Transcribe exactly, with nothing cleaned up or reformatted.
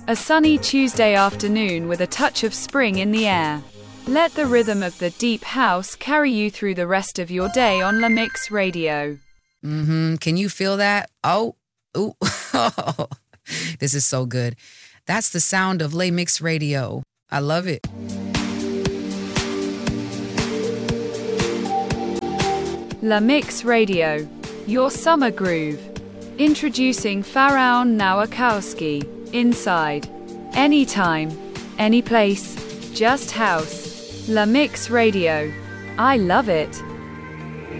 A sunny Tuesday afternoon with a touch of spring in the air. Let the rhythm of the deep house carry you through the rest of your day on La Mix Radio. Mm-hmm. Can you feel that? Oh, ooh. This is so good. That's the sound of La Mix Radio. I love it. La Mix Radio, your summer groove. Introducing Faraon Nowakowski. Inside. Anytime. Any place. Just house. La Mix Radio. I love it.